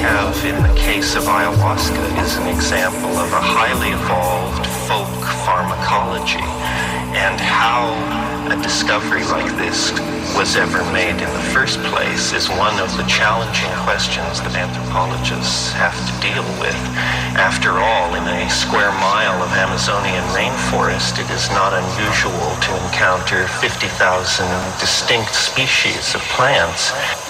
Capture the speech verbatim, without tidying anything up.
have in the case of ayahuasca is an example of a highly evolved folk pharmacology, and how a discovery like this was ever made in the first place is one of the challenging questions that anthropologists have to deal with. After all, in a square mile of Amazonian rainforest, it is not unusual to encounter fifty thousand distinct species of plants.